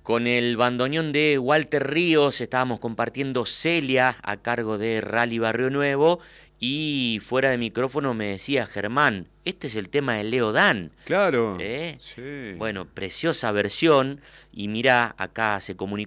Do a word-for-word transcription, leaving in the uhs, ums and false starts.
Con el bandoneón de Walter Ríos estábamos compartiendo Celia a cargo de Rally Barrio Nuevo y fuera de micrófono me decía Germán, este es el tema de Leo Dan. Claro, ¿Eh? sí. Bueno, preciosa versión y mirá, acá se comunicó